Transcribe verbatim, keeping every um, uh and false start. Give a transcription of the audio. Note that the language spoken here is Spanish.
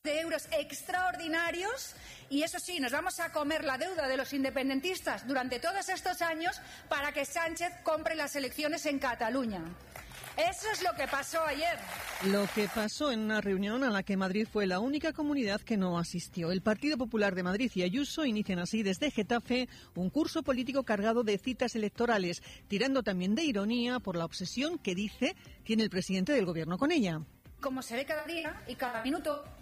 de euros extraordinarios y eso sí, nos vamos a comer la deuda de los independentistas durante todos estos años para que Sánchez compre las elecciones en Cataluña. Eso es lo que pasó ayer. Lo que pasó en una reunión a la que Madrid fue la única comunidad que no asistió. El Partido Popular de Madrid y Ayuso inician así desde Getafe un curso político cargado de citas electorales, tirando también de ironía por la obsesión que dice tiene el presidente del Gobierno con ella. Como se ve cada día y cada minuto,